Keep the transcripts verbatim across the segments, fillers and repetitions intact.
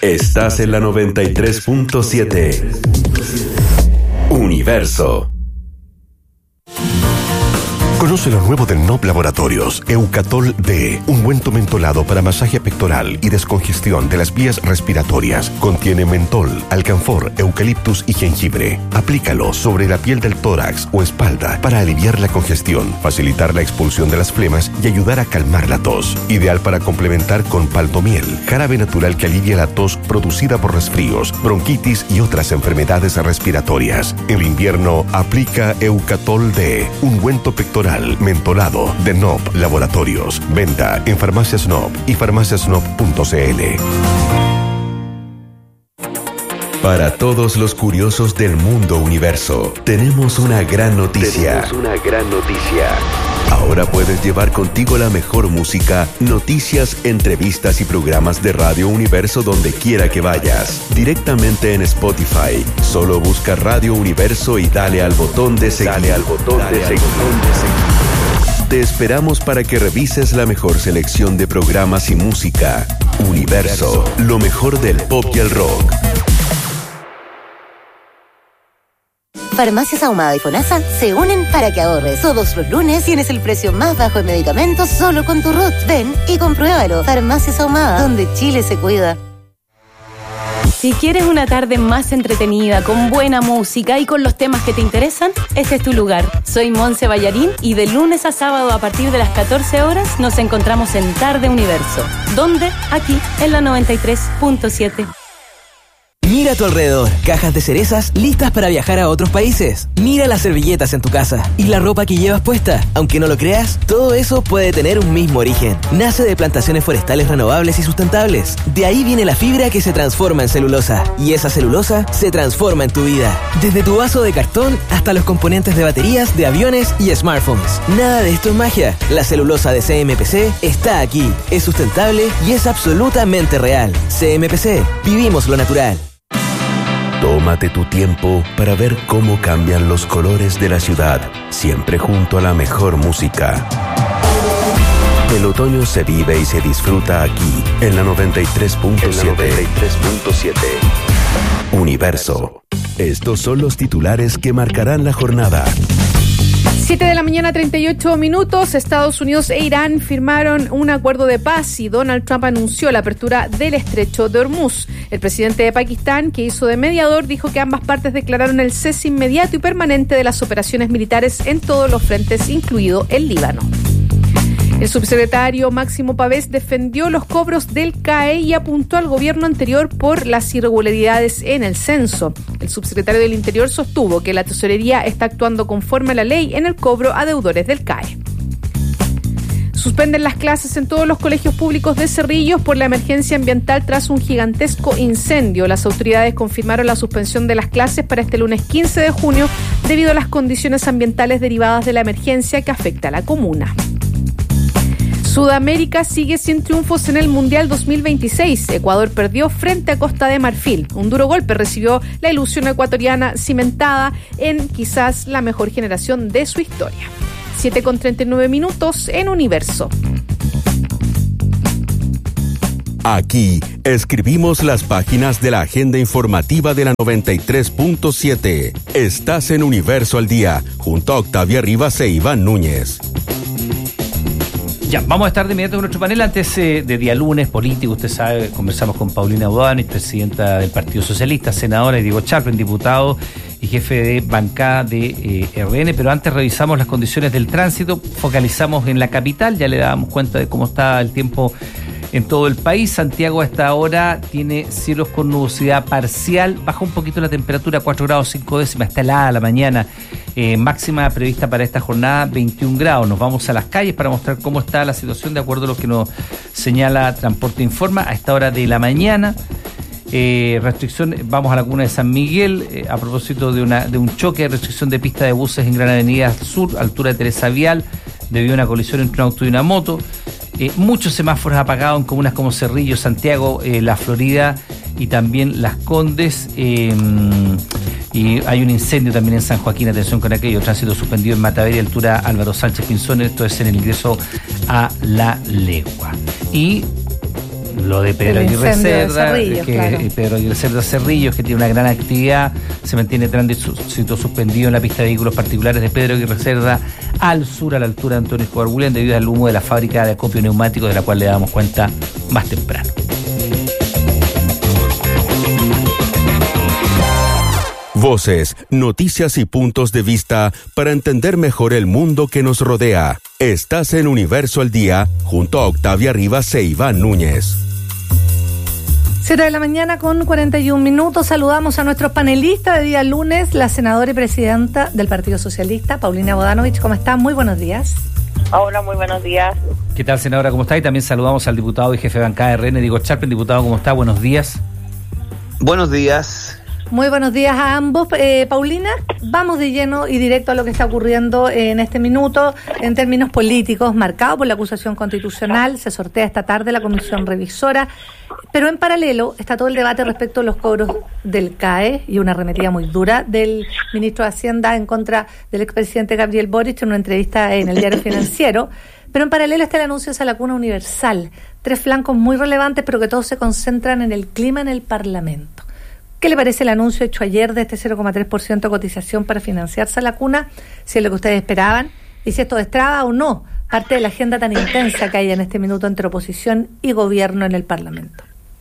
Estás en la noventa y tres punto siete. Universo. Conoce lo nuevo de N O P Laboratorios, Eucatol D, ungüento mentolado para masaje pectoral y descongestión de las vías respiratorias. Contiene mentol, alcanfor, eucaliptus y jengibre. Aplícalo sobre la piel del tórax o espalda para aliviar la congestión, facilitar la expulsión de las flemas y ayudar a calmar la tos. Ideal para complementar con paltomiel, jarabe natural que alivia la tos producida por resfríos, bronquitis y otras enfermedades respiratorias. En invierno, aplica Eucatol D, ungüento pectoral mentolado de N O P Laboratorios. Venta en Farmacias N O P y farmacias n o p punto c l. Para todos los curiosos del mundo universo, tenemos una gran noticia. Tenemos una gran noticia. Ahora puedes llevar contigo la mejor música, noticias, entrevistas y programas de Radio Universo donde quiera que vayas. Directamente en Spotify. Solo busca Radio Universo y dale al botón de seguir. Dale al botón de seguir. Te esperamos para que revises la mejor selección de programas y música. Universo, lo mejor del pop y el rock. Farmacias Ahumada y FONASA se unen para que ahorres. Todos los lunes tienes el precio más bajo en medicamentos solo con tu R U T. Ven y compruébalo. Farmacias Ahumada, donde Chile se cuida. Si quieres una tarde más entretenida, con buena música y con los temas que te interesan, este es tu lugar. Soy Monse Ballarín y de lunes a sábado a partir de las catorce horas nos encontramos en Tarde Universo. ¿Dónde? Aquí, en la noventa y tres punto siete. Mira a tu alrededor, cajas de cerezas listas para viajar a otros países. Mira las servilletas en tu casa y la ropa que llevas puesta. Aunque no lo creas, todo eso puede tener un mismo origen. Nace de plantaciones forestales renovables y sustentables. De ahí viene la fibra que se transforma en celulosa. Y esa celulosa se transforma en tu vida. Desde tu vaso de cartón hasta los componentes de baterías de aviones y smartphones. Nada de esto es magia. La celulosa de C M P C está aquí. Es sustentable y es absolutamente real. C M P C. Vivimos lo natural. Tómate tu tiempo para ver cómo cambian los colores de la ciudad, siempre junto a la mejor música. El otoño se vive y se disfruta aquí, en la noventa y tres punto siete. Universo. Estos son los titulares que marcarán la jornada. siete de la mañana, treinta y ocho minutos. Estados Unidos e Irán firmaron un acuerdo de paz y Donald Trump anunció la apertura del estrecho de Hormuz. El presidente de Pakistán, que hizo de mediador, dijo que ambas partes declararon el cese inmediato y permanente de las operaciones militares en todos los frentes, incluido el Líbano. El subsecretario Máximo Pavés defendió los cobros del C A E y apuntó al gobierno anterior por las irregularidades en el censo. El subsecretario del Interior sostuvo que la tesorería está actuando conforme a la ley en el cobro a deudores del C A E. Suspenden las clases en todos los colegios públicos de Cerrillos por la emergencia ambiental tras un gigantesco incendio. Las autoridades confirmaron la suspensión de las clases para este lunes quince de junio debido a las condiciones ambientales derivadas de la emergencia que afecta a la comuna. Sudamérica sigue sin triunfos en el Mundial dos mil veintiséis. Ecuador perdió frente a Costa de Marfil. Un duro golpe recibió la ilusión ecuatoriana cimentada en quizás la mejor generación de su historia. siete con treinta y nueve minutos en Universo. Aquí escribimos las páginas de la agenda informativa de la noventa y tres punto siete. Estás en Universo al Día, junto a Octavia Rivas e Iván Núñez. Ya, vamos a estar de inmediato con nuestro panel. Antes eh, de día lunes político, usted sabe, conversamos con Paulina Bodanovich, presidenta del Partido Socialista, senadora, y Diego Chalpin, diputado y jefe de bancada de eh, R N, pero antes revisamos las condiciones del tránsito, focalizamos en la capital, ya le dábamos cuenta de cómo está el tiempo en todo el país. Santiago a esta hora tiene cielos con nubosidad parcial, baja un poquito la temperatura, cuatro grados cinco décimas, está helada la mañana. Eh, máxima prevista para esta jornada, veintiún grados. Nos vamos a las calles para mostrar cómo está la situación de acuerdo a lo que nos señala Transporte Informa a esta hora de la mañana. Eh, restricción, vamos a la comuna de San Miguel, eh, a propósito de, una, de un choque de restricción de pista de buses en Gran Avenida Sur, altura de Teresa Vial, debido a una colisión entre un auto y una moto. Eh, muchos semáforos apagados en comunas como Cerrillo, Santiago, eh, La Florida y también Las Condes. Eh, y hay un incendio también en San Joaquín, atención con aquello, tránsito suspendido en Mataveri, altura Álvaro Sánchez Pinzón, esto es en el ingreso a La Legua. Y lo de Pedro El Aguirre incendio de Cerda, Cerrillos, que claro. Pedro Aguirre Cerda Cerrillos, que tiene una gran actividad, se mantiene tránsito suspendido en la pista de vehículos particulares de Pedro Aguirre Cerda, al sur, a la altura de Antonio Escobar Bulén, debido al humo de la fábrica de acopio neumático, de la cual le damos cuenta más temprano. Voces, noticias y puntos de vista para entender mejor el mundo que nos rodea. Estás en Universo al Día, junto a Octavia Rivas e Iván Núñez. siete de la mañana con cuarenta y un minutos. Saludamos a nuestros panelistas de día lunes, la senadora y presidenta del Partido Socialista, Paulina Bodanovich. ¿Cómo está? Muy buenos días. Hola, muy buenos días. ¿Qué tal, senadora? ¿Cómo está? Y también saludamos al diputado y jefe de bancada de R N, Diego Charpen. Diputado, ¿cómo está? Buenos días. Buenos días. Muy buenos días a ambos. Eh, Paulina, vamos de lleno y directo a lo que está ocurriendo en este minuto en términos políticos, marcado por la acusación constitucional. Se sortea esta tarde la comisión revisora, pero en paralelo está todo el debate respecto a los cobros del C A E y una arremetida muy dura del ministro de Hacienda en contra del expresidente Gabriel Boric en una entrevista en el Diario Financiero. Pero en paralelo está el anuncio de la vacuna universal. Tres flancos muy relevantes, pero que todos se concentran en el clima en el Parlamento. ¿Qué le parece el anuncio hecho ayer de este cero coma tres por ciento de cotización para financiarse la cuna? Si es lo que ustedes esperaban y si esto destraba o no parte de la agenda tan intensa que hay en este minuto entre oposición y gobierno en el Parlamento.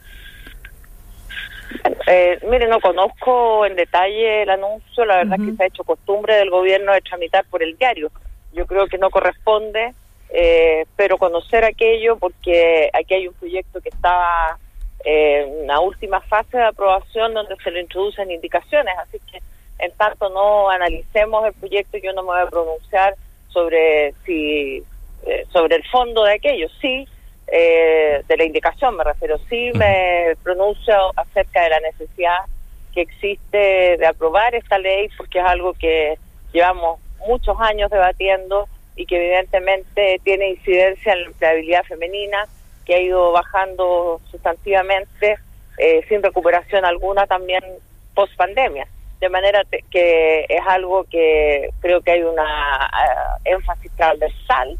Eh, mire, no conozco en detalle el anuncio, la verdad uh-huh. que se ha hecho costumbre del gobierno de tramitar por el diario. Yo creo que no corresponde, eh, pero conocer aquello porque aquí hay un proyecto que está en eh, una última fase de aprobación donde se le introducen indicaciones, así que en tanto no analicemos el proyecto yo no me voy a pronunciar sobre si eh, sobre el fondo de aquello, sí, eh, de la indicación me refiero, sí me pronuncio acerca de la necesidad que existe de aprobar esta ley porque es algo que llevamos muchos años debatiendo y que evidentemente tiene incidencia en la empleabilidad femenina, que ha ido bajando sustantivamente eh, sin recuperación alguna también post pandemia, de manera te, que es algo que creo que hay una uh, énfasis transversal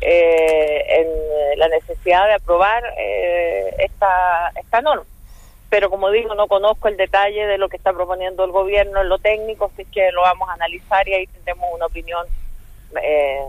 eh, en la necesidad de aprobar eh, esta esta norma, pero como digo no conozco el detalle de lo que está proponiendo el gobierno en lo técnico, así que lo vamos a analizar y ahí tendremos una opinión eh,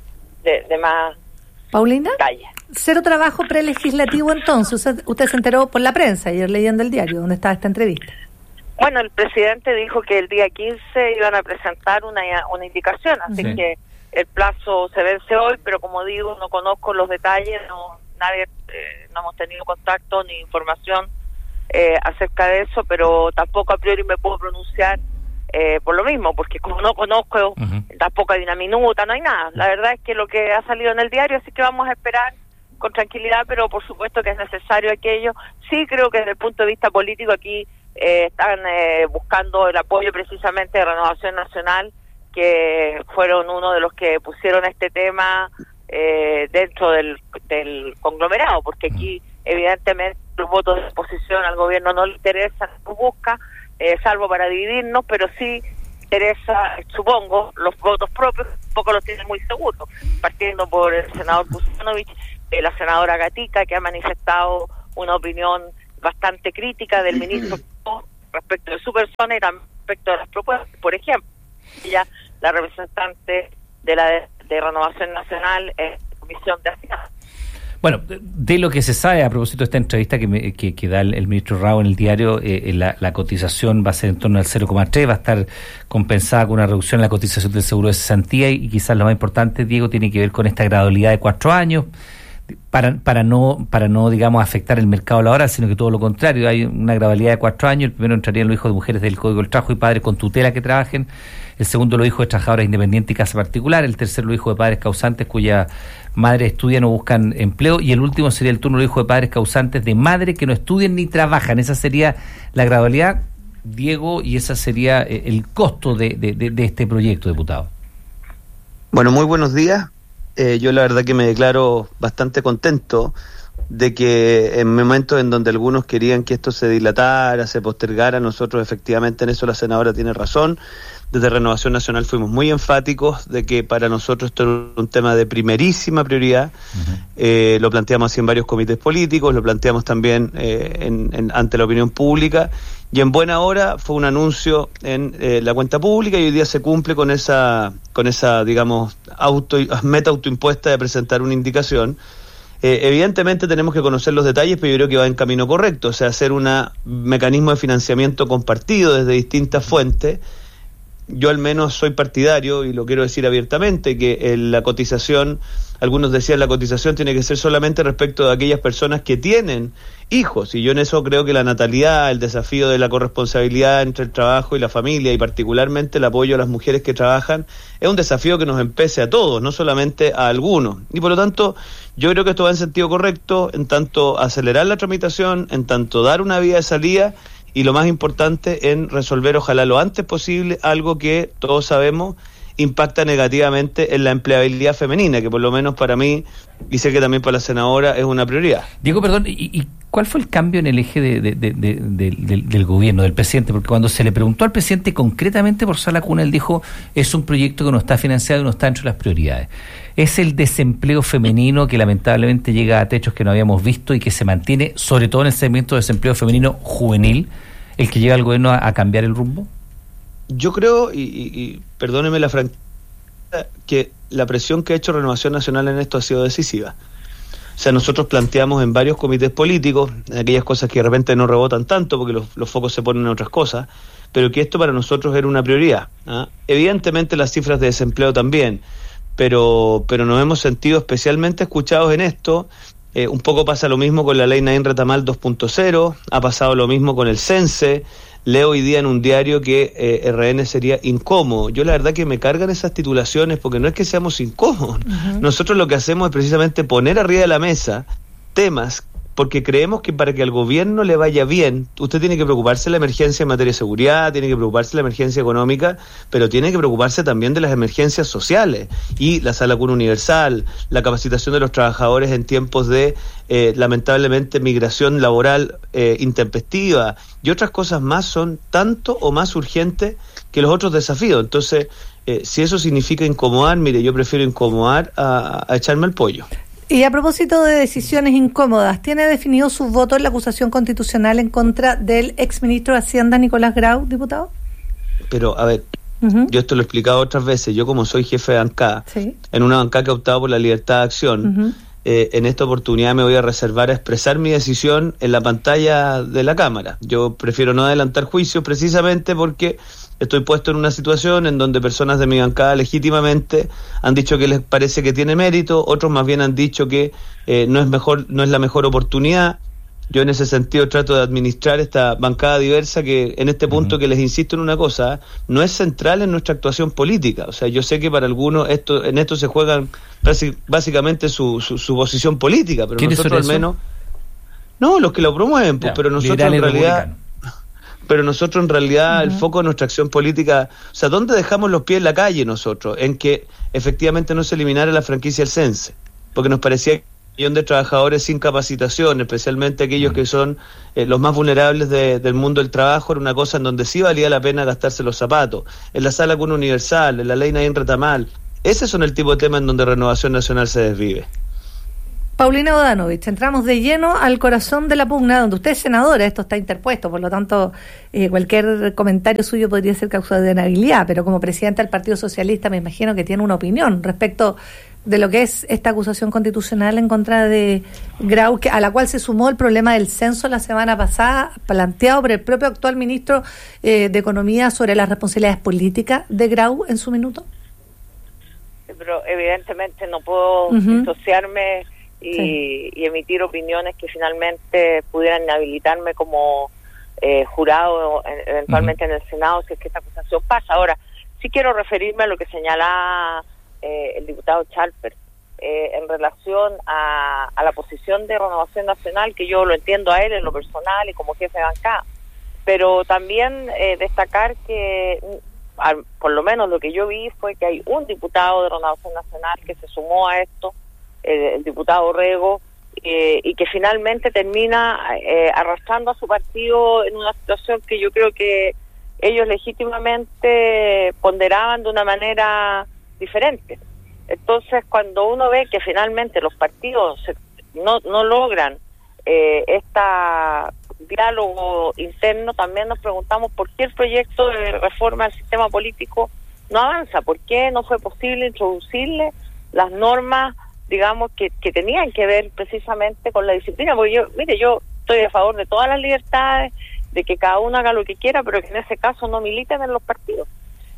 de, de más Paulina, detalle. Cero trabajo prelegislativo entonces. Usted, usted se enteró por la prensa ayer leyendo el diario donde estaba esta entrevista. Bueno, el presidente dijo que el día quince iban a presentar una, una indicación, así sí. que el plazo se vence hoy, pero como digo, no conozco los detalles, no nadie eh, no hemos tenido contacto ni información eh, acerca de eso, pero tampoco a priori me puedo pronunciar eh, por lo mismo, porque como no conozco, uh-huh. tampoco hay una minuta, no hay nada. La verdad es que lo que ha salido en el diario, así que vamos a esperar con tranquilidad, pero por supuesto que es necesario aquello. Sí creo que desde el punto de vista político aquí eh, están eh, buscando el apoyo precisamente de Renovación Nacional, que fueron uno de los que pusieron este tema eh, dentro del, del conglomerado, porque aquí evidentemente los votos de oposición al gobierno no le interesan, no busca, eh, salvo para dividirnos, pero sí interesa, supongo, los votos propios, poco los tienen muy seguros, partiendo por el senador Kuzanovich, eh, la senadora Gatica, que ha manifestado una opinión bastante crítica del ministro respecto de su persona y también respecto de las propuestas. Por ejemplo, ella, la representante de la de, de Renovación Nacional en la Comisión de Hacienda. Bueno, de lo que se sabe a propósito de esta entrevista que, me, que, que da el, el ministro Rao en el diario, eh, la, la cotización va a ser en torno al cero coma tres, va a estar compensada con una reducción en la cotización del seguro de cesantía y, y quizás lo más importante, Diego, tiene que ver con esta gradualidad de cuatro años para para no para no digamos afectar el mercado laboral, sino que todo lo contrario, hay una gradualidad de cuatro años. El primero entrarían los hijos de mujeres del Código del Trabajo y padres con tutela que trabajen, el segundo los hijos de trabajadoras independientes y casa particular, el tercero los hijos de padres causantes cuya madre estudian o buscan empleo, y el último sería el turno de los hijos de padres causantes de madre que no estudien ni trabajan. Esa sería la gradualidad, Diego, y ese sería el costo de, de, de, de este proyecto, diputado. Bueno, muy buenos días. Eh, yo la verdad que me declaro bastante contento de que en momentos en donde algunos querían que esto se dilatara, se postergara, nosotros efectivamente en eso la senadora tiene razón. Desde Renovación Nacional fuimos muy enfáticos de que para nosotros esto es un tema de primerísima prioridad. Uh-huh. Eh, lo planteamos así en varios comités políticos, lo planteamos también eh, en, en, ante la opinión pública, y en buena hora fue un anuncio en eh, la cuenta pública, y hoy día se cumple con esa, con esa digamos, auto, meta autoimpuesta de presentar una indicación. Eh, evidentemente tenemos que conocer los detalles, pero yo creo que va en camino correcto, o sea, hacer un mecanismo de financiamiento compartido desde distintas fuentes. Yo al menos soy partidario, y lo quiero decir abiertamente, que eh, la cotización, algunos decían la cotización tiene que ser solamente respecto de aquellas personas que tienen hijos, y yo en eso creo que la natalidad, el desafío de la corresponsabilidad entre el trabajo y la familia, y particularmente el apoyo a las mujeres que trabajan, es un desafío que nos empece a todos, no solamente a algunos, y por lo tanto yo creo que esto va en sentido correcto, en tanto acelerar la tramitación, en tanto dar una vía de salida, y lo más importante en resolver, ojalá lo antes posible, algo que todos sabemos impacta negativamente en la empleabilidad femenina, que por lo menos para mí, y sé que también para la senadora, es una prioridad. Diego, perdón, ¿y, y cuál fue el cambio en el eje de, de, de, de, de, del, del gobierno, del presidente? Porque cuando se le preguntó al presidente concretamente por Sala Cuna, él dijo, es un proyecto que no está financiado y no está entre las prioridades. ¿Es el desempleo femenino que lamentablemente llega a techos que no habíamos visto y que se mantiene, sobre todo en el segmento de desempleo femenino juvenil, el que llega al gobierno a, a cambiar el rumbo? Yo creo, y, y, y perdóneme la franqueza, que la presión que ha hecho Renovación Nacional en esto ha sido decisiva. O sea, nosotros planteamos en varios comités políticos, en aquellas cosas que de repente no rebotan tanto porque los, los focos se ponen en otras cosas, pero que esto para nosotros era una prioridad, ¿ah? Evidentemente las cifras de desempleo también, pero, pero nos hemos sentido especialmente escuchados en esto. Eh, un poco pasa lo mismo con la ley Naín Retamal dos punto cero, ha pasado lo mismo con el CENSE. Leo hoy día en un diario que eh, R N sería incómodo. Yo la verdad que me cargan esas titulaciones, porque no es que seamos incómodos. Uh-huh. Nosotros lo que hacemos es precisamente poner arriba de la mesa temas, porque creemos que para que al gobierno le vaya bien, usted tiene que preocuparse de la emergencia en materia de seguridad, tiene que preocuparse de la emergencia económica, pero tiene que preocuparse también de las emergencias sociales, y la Sala Cuna Universal, la capacitación de los trabajadores en tiempos de, eh, lamentablemente, migración laboral eh, intempestiva, y otras cosas más son tanto o más urgentes que los otros desafíos. Entonces, eh, si eso significa incomodar, mire, yo prefiero incomodar a, a echarme al pollo. Y a propósito de decisiones incómodas, ¿tiene definido su voto en la acusación constitucional en contra del exministro de Hacienda, Nicolás Grau, diputado? Pero, a ver, uh-huh. yo esto lo he explicado otras veces. Yo, como soy jefe de bancada, sí. en una bancada que ha optado por la libertad de acción, uh-huh. eh, en esta oportunidad me voy a reservar a expresar mi decisión en la pantalla de la Cámara. Yo prefiero no adelantar juicios, precisamente porque estoy puesto en una situación en donde personas de mi bancada legítimamente han dicho que les parece que tiene mérito, otros más bien han dicho que eh, no es mejor, no es la mejor oportunidad. Yo en ese sentido trato de administrar esta bancada diversa, que en este punto, uh-huh. que les insisto en una cosa, no es central en nuestra actuación política. O sea, yo sé que para algunos esto en esto se juegan básicamente su, su, su posición política, pero nosotros al menos... No, los que lo promueven, pues, ya, pero nosotros en realidad... Pero nosotros en realidad, uh-huh. el foco de nuestra acción política, o sea, ¿dónde dejamos los pies en la calle nosotros? En que efectivamente no se eliminara la franquicia del CENSE, porque nos parecía que un millón de trabajadores sin capacitación, especialmente aquellos uh-huh. que son eh, los más vulnerables de, del mundo del trabajo, era una cosa en donde sí valía la pena gastarse los zapatos. En la Sala Cuna Universal, en la ley Naín Retamal, ese son el tipo de temas en donde Renovación Nacional se desvive. Paulina Bodanovich, entramos de lleno al corazón de la pugna, donde usted es senadora, esto está interpuesto, por lo tanto eh, cualquier comentario suyo podría ser causa de inhabilidad, pero como presidenta del Partido Socialista me imagino que tiene una opinión respecto de lo que es esta acusación constitucional en contra de Grau, que, a la cual se sumó el problema del censo la semana pasada, planteado por el propio actual ministro eh, de Economía sobre las responsabilidades políticas de Grau en su minuto. Pero evidentemente no puedo uh-huh. disociarme Y, sí. y emitir opiniones que finalmente pudieran inhabilitarme como eh, jurado eventualmente uh-huh. en el Senado si es que esta acusación pasa. Ahora, sí quiero referirme a lo que señalaba eh, el diputado Chalper eh, en relación a, a la posición de Renovación Nacional, que yo lo entiendo a él en lo personal y como jefe de bancada, pero también eh, destacar que al, por lo menos lo que yo vi fue que hay un diputado de Renovación Nacional que se sumó a esto, el, el diputado Rego, eh, y que finalmente termina eh, arrastrando a su partido en una situación que yo creo que ellos legítimamente ponderaban de una manera diferente. Entonces, cuando uno ve que finalmente los partidos se, no, no logran eh, este diálogo interno, también nos preguntamos por qué el proyecto de reforma del sistema político no avanza, por qué no fue posible introducirle las normas, digamos, que, que tenían que ver precisamente con la disciplina. Porque yo, mire, yo estoy a favor de todas las libertades, de que cada uno haga lo que quiera, pero que en ese caso no militen en los partidos.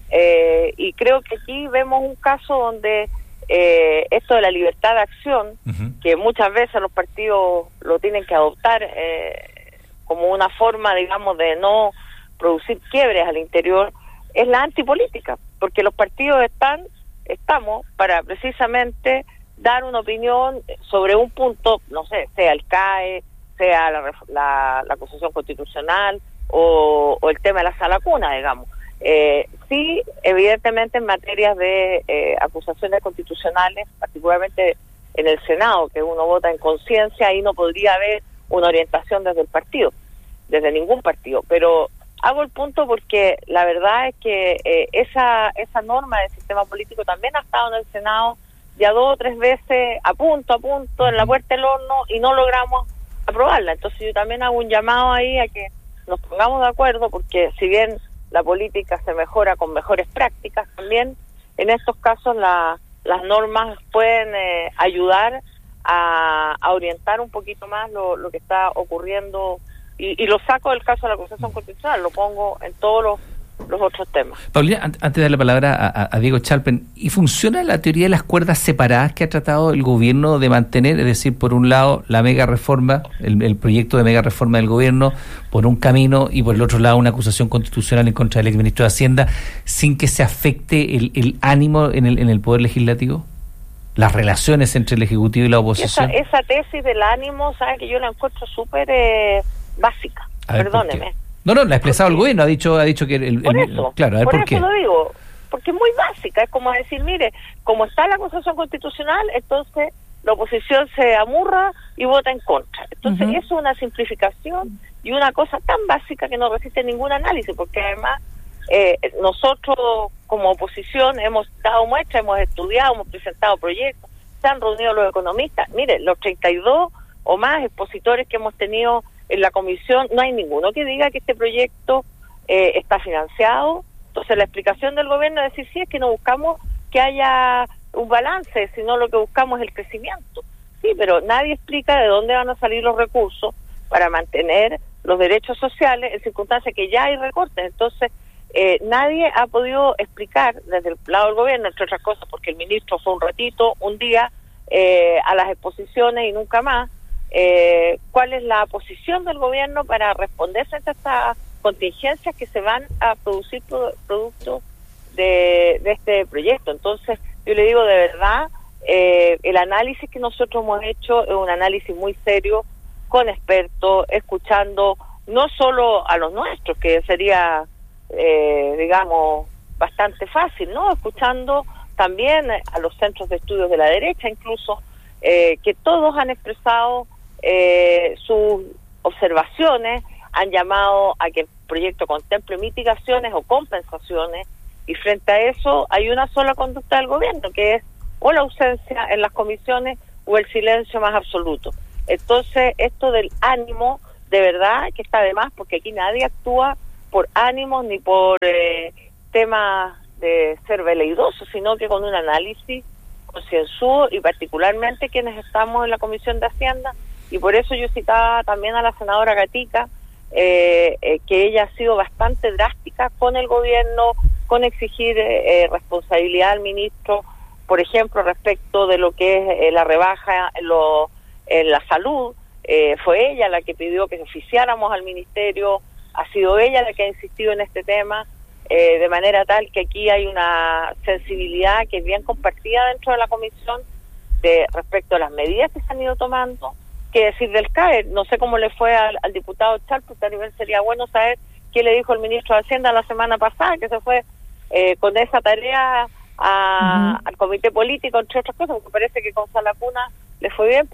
Eh, y creo que aquí vemos un caso donde eh, esto de la libertad de acción, uh-huh. que muchas veces los partidos lo tienen que adoptar eh, como una forma, digamos, de no producir quiebres al interior, es la antipolítica, porque los partidos están, estamos para precisamente dar una opinión sobre un punto, no sé, sea el C A E, sea la, la, la acusación constitucional o, o el tema de la sala cuna, digamos. Eh, sí, evidentemente en materias de eh, acusaciones constitucionales, particularmente en el Senado, que uno vota en conciencia, ahí no podría haber una orientación desde el partido, desde ningún partido. Pero hago el punto porque la verdad es que eh, esa esa norma del sistema político también ha estado en el Senado ya dos o tres veces a punto, a punto, en la puerta del horno, y no logramos aprobarla. Entonces yo también hago un llamado ahí a que nos pongamos de acuerdo, porque si bien la política se mejora con mejores prácticas, también en estos casos la, las normas pueden eh, ayudar a, a orientar un poquito más lo, lo que está ocurriendo, y, y lo saco del caso de la acusación constitucional, lo pongo en todos los los otros temas. Paulina, antes de darle la palabra a, a Diego Chalpen, ¿y funciona la teoría de las cuerdas separadas que ha tratado el gobierno de mantener? Es decir, por un lado, la mega reforma, el, el proyecto de mega reforma del gobierno, por un camino, y por el otro lado, una acusación constitucional en contra del exministro de Hacienda, sin que se afecte el, el ánimo en el, en el Poder Legislativo, las relaciones entre el Ejecutivo y la oposición. Esa, esa tesis del ánimo, ¿sabes? Que yo la encuentro súper eh, básica. A ver, perdóneme. No, no, la ha expresado el gobierno, ha dicho ha dicho que el, por el, eso, claro, a ver por, por eso qué. lo digo, porque es muy básica, es como decir, mire, como está la acusación constitucional, entonces la oposición se amurra y vota en contra. Entonces uh-huh. eso es una simplificación y una cosa tan básica que no resiste ningún análisis, porque además eh, nosotros como oposición hemos dado muestra, hemos estudiado, hemos presentado proyectos, se han reunido los economistas, mire, los treinta y dos o más expositores que hemos tenido en la comisión, no hay ninguno que diga que este proyecto eh, está financiado. Entonces la explicación del gobierno es decir, sí, es que no buscamos que haya un balance, sino lo que buscamos es el crecimiento. Sí, pero nadie explica de dónde van a salir los recursos para mantener los derechos sociales en circunstancias que ya hay recortes. Entonces eh, nadie ha podido explicar desde el lado del gobierno, entre otras cosas, porque el ministro fue un ratito, un día, eh, a las exposiciones y nunca más, Eh, cuál es la posición del gobierno para responder a estas contingencias que se van a producir pro, producto de, de este proyecto. Entonces, yo le digo de verdad, eh, el análisis que nosotros hemos hecho es un análisis muy serio, con expertos, escuchando no solo a los nuestros, que sería, eh, digamos, bastante fácil, ¿no? Escuchando también a los centros de estudios de la derecha, incluso, eh, que todos han expresado Eh, sus observaciones, han llamado a que el proyecto contemple mitigaciones o compensaciones, y frente a eso hay una sola conducta del gobierno, que es o la ausencia en las comisiones o el silencio más absoluto. Entonces esto del ánimo, de verdad que está de más, porque aquí nadie actúa por ánimos ni por eh, temas de ser veleidoso, sino que con un análisis concienzudo, y particularmente quienes estamos en la Comisión de Hacienda. Y por eso yo citaba también a la senadora Gatica, eh, eh, que ella ha sido bastante drástica con el gobierno, con exigir eh, responsabilidad al ministro, por ejemplo, respecto de lo que es eh, la rebaja en, lo, en la salud. Eh, fue ella la que pidió que oficiáramos al ministerio, ha sido ella la que ha insistido en este tema, eh, de manera tal que aquí hay una sensibilidad que es bien compartida dentro de la comisión de respecto a las medidas que se han ido tomando. Que decir del C A E, no sé cómo le fue al, al diputado Chalpen, a nivel sería bueno saber qué le dijo el ministro de Hacienda la semana pasada, que se fue eh, con esa tarea a, uh-huh. al comité político, entre otras cosas, porque parece que con Sala Cuna le fue bien, pero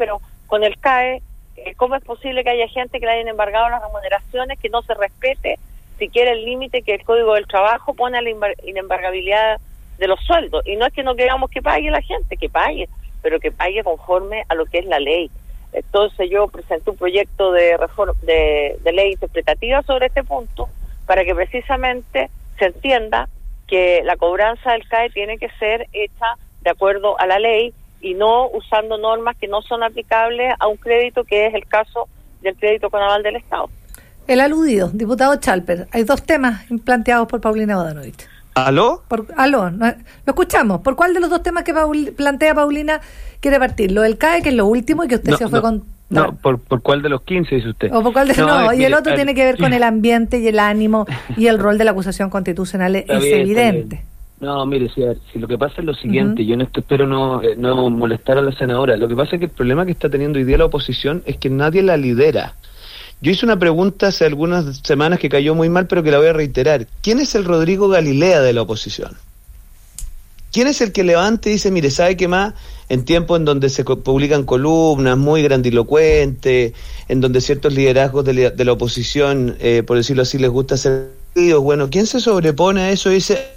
con el C A E, eh, cómo es posible que haya gente que le hayan embargado las remuneraciones, que no se respete siquiera el límite que el Código del Trabajo pone a la inembargabilidad de los sueldos. Y no es que no queramos que pague la gente, que pague, pero que pague conforme a lo que es la ley. Entonces yo presenté un proyecto de reforma de, de ley interpretativa sobre este punto, para que precisamente se entienda que la cobranza del C A E tiene que ser hecha de acuerdo a la ley y no usando normas que no son aplicables a un crédito, que es el caso del crédito con aval del Estado. El aludido, diputado Chalper, hay dos temas planteados por Paulina Bodanovich. ¿Aló? Por, aló, no, lo escuchamos. ¿Por cuál de los dos temas que Paul, plantea Paulina quiere partir? ¿Lo del C A E, que es lo último y que usted no, se fue no, con... No, por, por cuál de los quince dice usted. O por cuál de no, no y mire, el otro ver, tiene que ver con el ambiente y el ánimo y el rol de la acusación constitucional, es bien, evidente. No, mire, si, si lo que pasa es lo siguiente, Uh-huh. yo en esto espero no, eh, no molestar a la senadora. Lo que pasa es que el problema que está teniendo hoy día la oposición es que nadie la lidera. Yo hice una pregunta hace algunas semanas que cayó muy mal, pero que la voy a reiterar. ¿Quién es el Rodrigo Galilea de la oposición? ¿Quién es el que levanta y dice, mire, ¿sabe qué más? En tiempos en donde se co- publican columnas muy grandilocuentes, en donde ciertos liderazgos de la, de la oposición, eh, por decirlo así, les gusta hacer ruidos, bueno, ¿quién se sobrepone a eso y dice,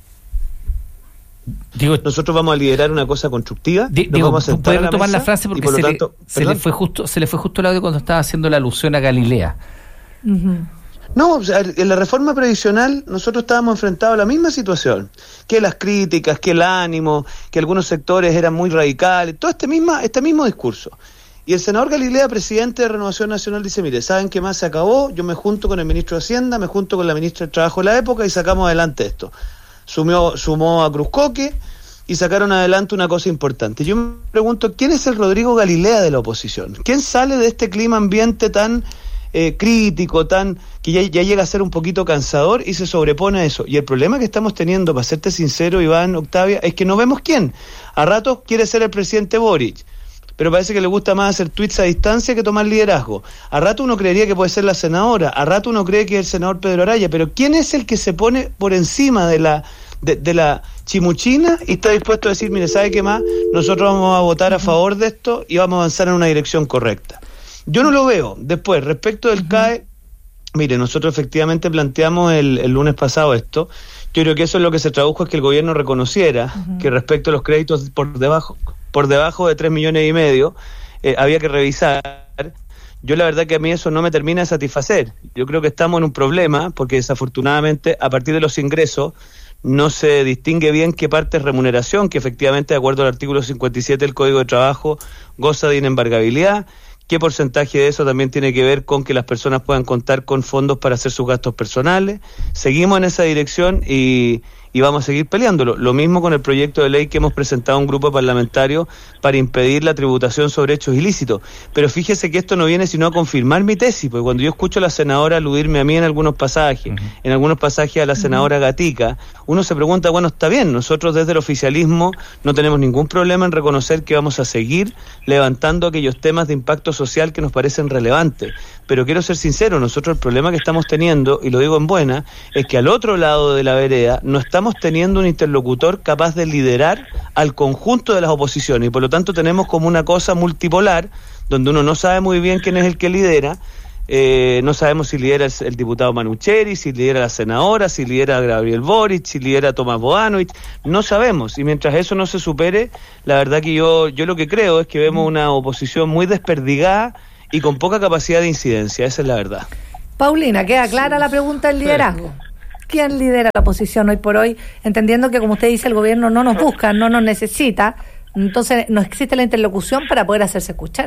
Digo, nosotros vamos a liderar una cosa constructiva? di- nos digo, vamos a sentar puede a la retomar la mesa frase y porque por lo se, tanto, le, se le fue justo se le fue justo el audio cuando estaba haciendo la alusión a Galilea. Uh-huh. No, o sea, en la reforma previsional nosotros estábamos enfrentados a la misma situación, que las críticas, que el ánimo, que algunos sectores eran muy radicales, todo este misma, este mismo discurso. Y el senador Galilea, presidente de Renovación Nacional, dice, mire, ¿saben qué más se acabó? Yo me junto con el ministro de Hacienda, me junto con la ministra de Trabajo de la época y sacamos adelante esto. Sumió, sumó a Cruzcoque y sacaron adelante una cosa importante. Yo me pregunto, ¿quién es el Rodrigo Galilea de la oposición? ¿Quién sale de este clima ambiente tan eh, crítico, tan que ya, ya llega a ser un poquito cansador y se sobrepone a eso? Y el problema que estamos teniendo, para serte sincero, Iván, Octavia, es que no vemos quién. A ratos quiere ser el presidente Boric, pero parece que le gusta más hacer tweets a distancia que tomar liderazgo. A rato uno creería que puede ser la senadora, a rato uno cree que es el senador Pedro Araya, pero ¿quién es el que se pone por encima de la de, de la chimuchina y está dispuesto a decir, mire, ¿sabe qué más? Nosotros vamos a votar a favor de esto y vamos a avanzar en una dirección correcta? Yo no lo veo. Después, respecto del C A E, mire, nosotros efectivamente planteamos el, el lunes pasado esto. Yo creo que eso es lo que se tradujo, es que el gobierno reconociera uh-huh. que respecto a los créditos por debajo por debajo de tres millones y medio eh, había que revisar. Yo la verdad que a mí eso no me termina de satisfacer. Yo creo que estamos en un problema porque desafortunadamente a partir de los ingresos no se distingue bien qué parte es remuneración, que efectivamente de acuerdo al artículo cincuenta y siete del Código de Trabajo goza de inembargabilidad. ¿Qué porcentaje de eso también tiene que ver con que las personas puedan contar con fondos para hacer sus gastos personales? Seguimos en esa dirección y, y vamos a seguir peleándolo. Lo mismo con el proyecto de ley que hemos presentado a un grupo parlamentario para impedir la tributación sobre hechos ilícitos. Pero fíjese que esto no viene sino a confirmar mi tesis, porque cuando yo escucho a la senadora aludirme a mí en algunos pasajes, uh-huh. en algunos pasajes a la senadora Gatica, uno se pregunta, bueno, está bien, nosotros desde el oficialismo no tenemos ningún problema en reconocer que vamos a seguir levantando aquellos temas de impacto social que nos parecen relevantes. Pero quiero ser sincero, nosotros el problema que estamos teniendo, y lo digo en buena, es que al otro lado de la vereda no estamos teniendo un interlocutor capaz de liderar al conjunto de las oposiciones, y por lo tanto tenemos como una cosa multipolar, donde uno no sabe muy bien quién es el que lidera. Eh, no sabemos si lidera el, el diputado Manucheri, si lidera la senadora, si lidera Gabriel Boric, si lidera Tomás Bodanovich, no sabemos, y mientras eso no se supere, la verdad que yo yo lo que creo es que vemos una oposición muy desperdigada y con poca capacidad de incidencia, esa es la verdad. Paulina, queda clara la pregunta del liderazgo. ¿Quién lidera la oposición hoy por hoy? Entendiendo que, como usted dice, el gobierno no nos busca, no nos necesita, entonces no existe la interlocución para poder hacerse escuchar.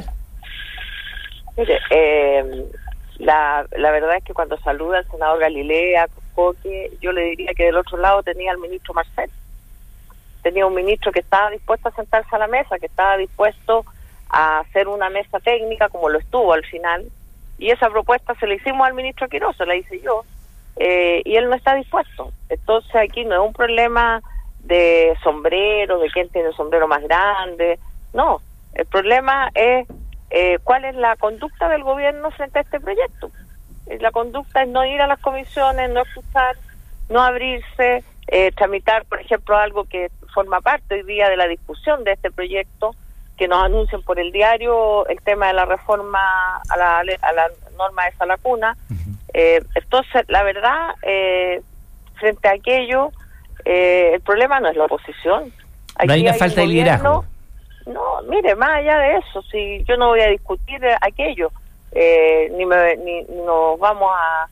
Mire, eh... La, la verdad es que cuando saluda al senador Galilea, Coque, yo le diría que del otro lado tenía al ministro Marcel. Tenía un ministro que estaba dispuesto a sentarse a la mesa, que estaba dispuesto a hacer una mesa técnica, como lo estuvo al final, y esa propuesta se la hicimos al ministro Quiroz, se la hice yo, eh, y él no está dispuesto. Entonces aquí no es un problema de sombrero, de quién tiene el sombrero más grande, no, el problema es Eh, cuál es la conducta del gobierno frente a este proyecto. Eh, la conducta es no ir a las comisiones, no escuchar, no abrirse, eh, tramitar, por ejemplo, algo que forma parte hoy día de la discusión de este proyecto, que nos anuncien por el diario el tema de la reforma a la, a la norma de Sala Cuna. Uh-huh. Eh, entonces, la verdad, eh, frente a aquello, eh, el problema no es la oposición. Aquí no hay una hay falta de liderazgo. No, mire, más allá de eso, si yo no voy a discutir aquello, eh, ni, me, ni nos vamos a,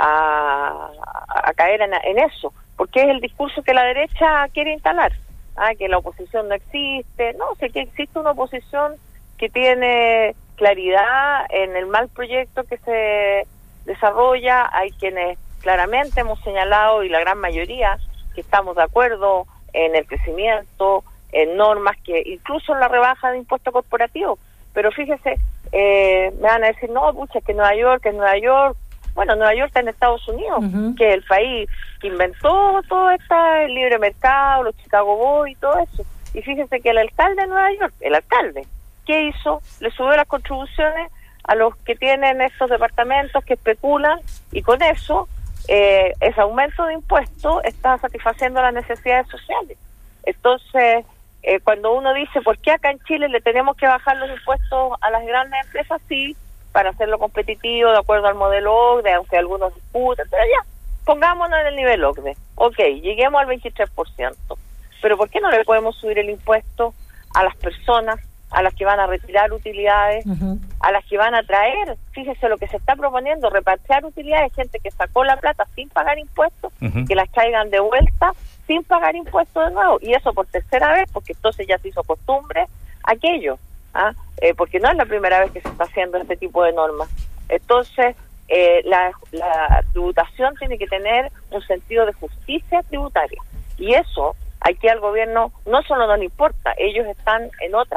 a, a caer en, en eso, porque es el discurso que la derecha quiere instalar. Ah, que la oposición no existe. No, sé que existe una oposición que tiene claridad en el mal proyecto que se desarrolla. Hay quienes claramente hemos señalado, y la gran mayoría, que estamos de acuerdo en el crecimiento, en normas, que incluso en la rebaja de impuestos corporativos. Pero fíjese, eh, me van a decir, no, pucha, que Nueva York, que Nueva York. Bueno, Nueva York está en Estados Unidos, uh-huh. que es el país que inventó todo este el libre mercado, los Chicago Boys y todo eso. Y fíjense que el alcalde de Nueva York, el alcalde, ¿qué hizo? Le subió las contribuciones a los que tienen estos departamentos que especulan, y con eso, eh, ese aumento de impuestos está satisfaciendo las necesidades sociales. Entonces, eh, cuando uno dice, ¿por qué acá en Chile le tenemos que bajar los impuestos a las grandes empresas? Sí, para hacerlo competitivo de acuerdo al modelo O C D E, aunque algunos discuten, pero ya, pongámonos en el nivel O C D E. Ok, lleguemos al veintitrés por ciento. Pero ¿por qué no le podemos subir el impuesto a las personas, a las que van a retirar utilidades, uh-huh. a las que van a traer? Fíjese lo que se está proponiendo, repatriar utilidades, gente que sacó la plata sin pagar impuestos, uh-huh. que las traigan de vuelta sin pagar impuestos de nuevo. Y eso por tercera vez, porque entonces ya se hizo costumbre aquello. ¿Ah? Eh, porque no es la primera vez que se está haciendo este tipo de normas. Entonces, eh, la, la tributación tiene que tener un sentido de justicia tributaria. Y eso, aquí al gobierno no solo no le importa, ellos están en otro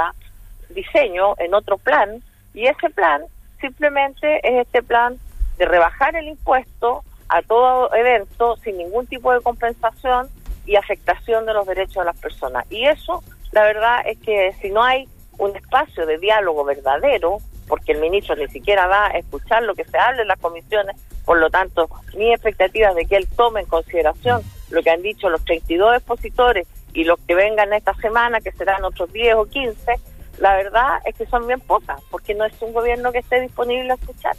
diseño, en otro plan, y ese plan simplemente es este plan de rebajar el impuesto a todo evento sin ningún tipo de compensación y afectación de los derechos de las personas. Y eso, la verdad es que si no hay un espacio de diálogo verdadero, porque el ministro ni siquiera va a escuchar lo que se hable en las comisiones, por lo tanto, mi expectativa es de que él tome en consideración lo que han dicho los treinta y dos expositores y los que vengan esta semana, que serán otros diez o quince, la verdad es que son bien pocas, porque no es un gobierno que esté disponible a escuchar.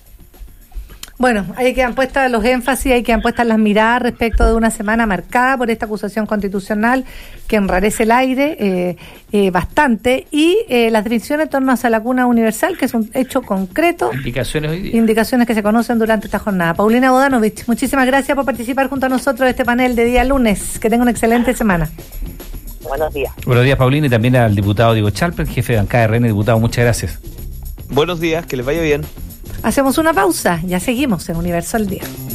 Bueno, ahí quedan puestas los énfasis, ahí quedan puestas las miradas respecto de una semana marcada por esta acusación constitucional que enrarece el aire eh, eh, bastante, y eh, las decisiones en torno a la cuna universal, que es un hecho concreto. Indicaciones hoy día. Indicaciones que se conocen durante esta jornada. Paulina Bodanovich, muchísimas gracias por participar junto a nosotros de este panel de día lunes. Que tenga una excelente semana. Buenos días. Buenos días, Paulina, y también al diputado Diego Chalper, jefe de bancada de R N. Diputado, muchas gracias. Buenos días, que les vaya bien. Hacemos una pausa, ya seguimos en Universo al Día.